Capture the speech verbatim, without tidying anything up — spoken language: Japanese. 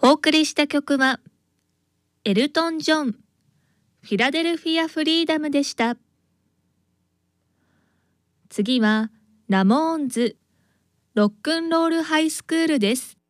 お送りした曲は、エルトン・ジョン、フィラデルフィア・フリーダムでした。次は、ラモーンズ、ロックンロール・ハイスクールです。